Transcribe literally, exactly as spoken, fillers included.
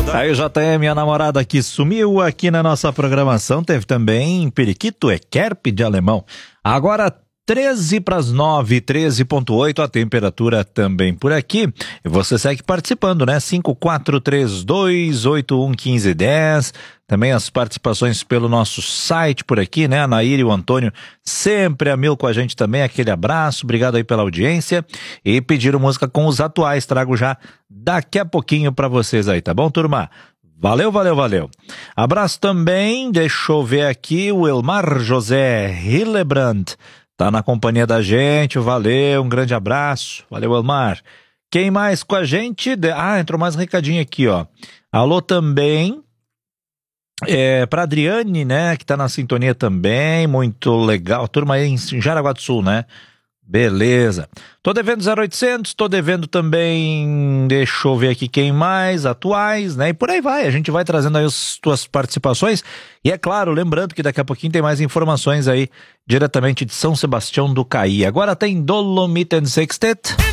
Aí o J M, a namorada que sumiu aqui na nossa programação, teve também Periquito Ekerp de alemão. Agora treze para as nove, treze ponto oito, a temperatura também por aqui. E você segue participando, né? cinco quatro três dois oito um um cinco um zero. Também as participações pelo nosso site por aqui, né? A Nair e o Antônio sempre a mil com a gente também. Aquele abraço, obrigado aí pela audiência. E pediram música com os atuais. Trago já daqui a pouquinho para vocês aí, tá bom, turma? Valeu, valeu, valeu. Abraço também, deixa eu ver aqui, o Elmar José Hillebrand. Tá na companhia da gente, valeu, um grande abraço, valeu Elmar. Quem mais com a gente? Ah, entrou mais um recadinho aqui, ó. Alô também, é, pra Adriane, né, que tá na sintonia também, muito legal, turma aí em Jaraguá do Sul, né? Beleza. Tô devendo zero oitocentos, tô devendo também, deixa eu ver aqui quem mais, atuais, né? E por aí vai, a gente vai trazendo aí as tuas participações. E é claro, lembrando que daqui a pouquinho tem mais informações aí, diretamente de São Sebastião do Caí. Agora tem Dolomite and Sextet.